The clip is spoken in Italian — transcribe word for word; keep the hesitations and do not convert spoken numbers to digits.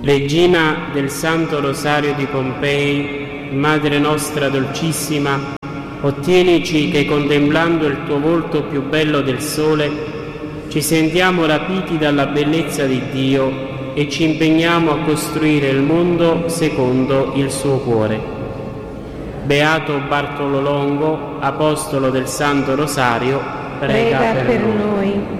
Regina del Santo Rosario di Pompei, Madre nostra dolcissima, ottienici che contemplando il tuo volto più bello del sole ci sentiamo rapiti dalla bellezza di Dio e ci impegniamo a costruire il mondo secondo il suo cuore. Beato Bartolo Longo, apostolo del Santo Rosario, prega, prega per, per noi. noi.